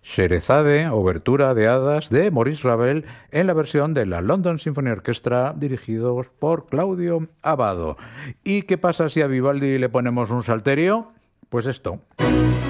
Sherezade, obertura de hadas de Maurice Ravel en la versión de la London Symphony Orchestra dirigidos por Claudio Abbado. ¿Y qué pasa si a Vivaldi le ponemos un salterio? Pues esto.